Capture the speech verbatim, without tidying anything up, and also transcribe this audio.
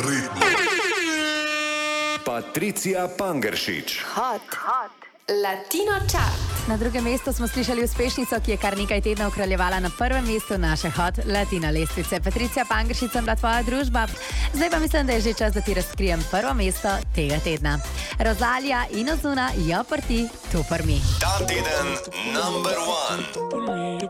ritmu. Patricija Pangeršič. Hot, hot. Latino Chart. Na drugem mestu smo slišali uspešnico, ki je kar nekaj tednov kraljevala na prvem mestu naše Hot Latino lestvice. Patricija Pangeršič sem bila tvoja družba. Zdaj pa mislim, da je že čas, da ti razkrijem prvo mesto tega tedna. Rosalija in Ozuna, jo prti, tu prmi. Ta teden number one.